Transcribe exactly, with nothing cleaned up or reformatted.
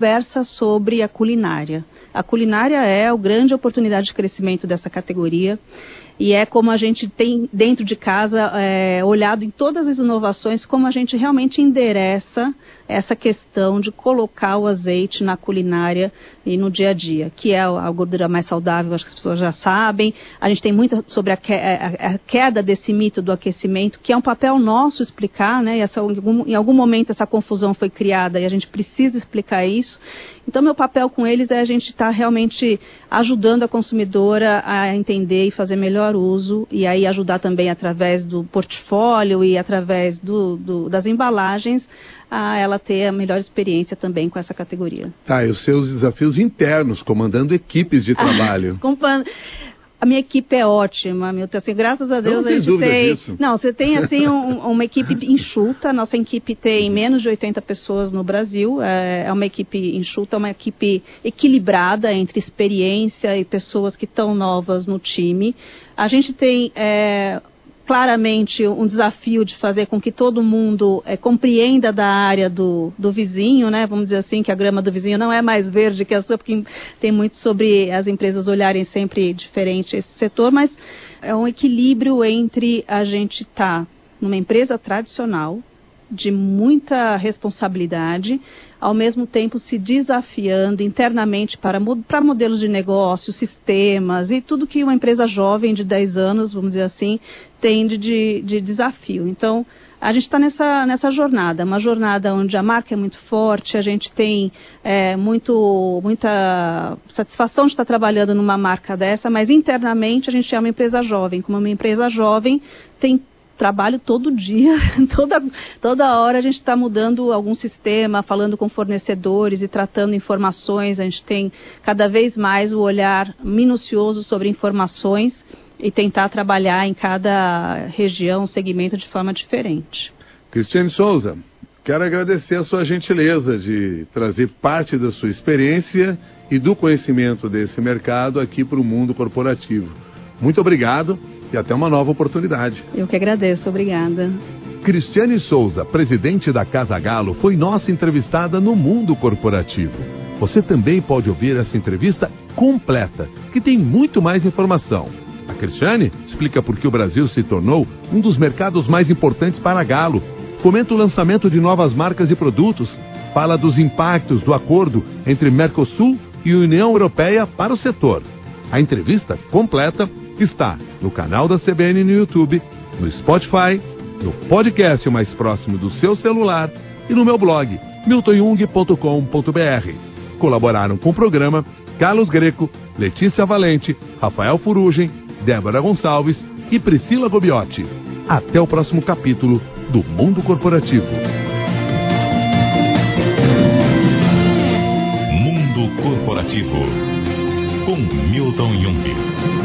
versa sobre a culinária. A culinária é a grande oportunidade de crescimento dessa categoria e é como a gente tem dentro de casa é, olhado em todas as inovações, como a gente realmente endereça essa questão de colocar o azeite na culinária e no dia a dia, que é a gordura mais saudável, acho que as pessoas já sabem. A gente tem muito sobre a, que, a, a queda desse mito do aquecimento, que é um papel nosso explicar, né? E essa, em, algum, em algum momento essa confusão foi criada e a gente precisa explicar isso. Então, meu papel com eles é a gente estar tá realmente ajudando a consumidora a entender e fazer melhor uso, e aí ajudar também através do portfólio e através do, do, das embalagens, a ela ter a melhor experiência também com essa categoria. Tá, e os seus desafios internos, comandando equipes de trabalho. A minha equipe é ótima, meu, assim, graças a Deus não a gente dúvida tem... Disso. Não, você tem assim um, uma equipe enxuta, nossa equipe tem menos de oitenta pessoas no Brasil, é, é uma equipe enxuta, uma equipe equilibrada entre experiência e pessoas que estão novas no time. A gente tem... É, claramente um desafio de fazer com que todo mundo é, compreenda da área do, do vizinho, né? Vamos dizer assim, que a grama do vizinho não é mais verde que a sua, porque tem muito sobre as empresas olharem sempre diferente esse setor, mas é um equilíbrio entre a gente estar tá numa empresa tradicional, de muita responsabilidade, ao mesmo tempo se desafiando internamente para, para modelos de negócio, sistemas e tudo que uma empresa jovem de dez anos, vamos dizer assim, tem de, de desafio. Então, a gente está nessa, nessa jornada, uma jornada onde a marca é muito forte, a gente tem é, muito, muita satisfação de estar trabalhando numa marca dessa, mas internamente a gente é uma empresa jovem. Como uma empresa jovem, tem trabalho todo dia, toda, toda hora a gente está mudando algum sistema, falando com fornecedores e tratando informações. A gente tem cada vez mais o olhar minucioso sobre informações e tentar trabalhar em cada região, segmento de forma diferente. Cristiane Souza, quero agradecer a sua gentileza de trazer parte da sua experiência e do conhecimento desse mercado aqui para o mundo corporativo. Muito obrigado e até uma nova oportunidade. Eu que agradeço, obrigada. Cristiane Souza, presidente da Casa Galo, foi nossa entrevistada no Mundo Corporativo. Você também pode ouvir essa entrevista completa, que tem muito mais informação. A Cristiane explica por que o Brasil se tornou um dos mercados mais importantes para a Galo, comenta o lançamento de novas marcas e produtos, fala dos impactos do acordo entre Mercosul e União Europeia para o setor. A entrevista completa está no canal da C B N no YouTube, no Spotify, no podcast mais próximo do seu celular e no meu blog, milton jung ponto com ponto b r. Colaboraram com o programa Carlos Greco, Letícia Valente, Rafael Furugem, Débora Gonçalves e Priscila Gobiotti. Até o próximo capítulo do Mundo Corporativo. Mundo Corporativo com Milton Jung.